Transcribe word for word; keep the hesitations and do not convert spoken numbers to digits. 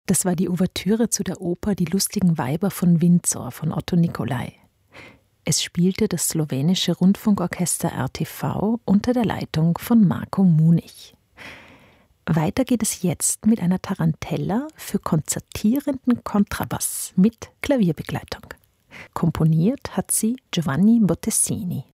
Das war die Ouvertüre zu der Oper Die lustigen Weiber von Windsor von Otto Nicolai. Es spielte das slowenische Rundfunkorchester R T V unter der Leitung von Marko Munich. Weiter geht es jetzt mit einer Tarantella für konzertierenden Kontrabass mit Klavierbegleitung. Komponiert hat sie Giovanni Bottesini.